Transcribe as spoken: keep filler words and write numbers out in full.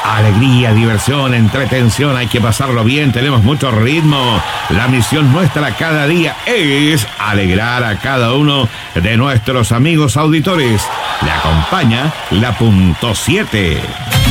Alegría, diversión, entretención, hay que pasarlo bien, tenemos mucho ritmo. La misión nuestra cada día es alegrar a cada uno de nuestros amigos auditores. Le acompaña la punto siete.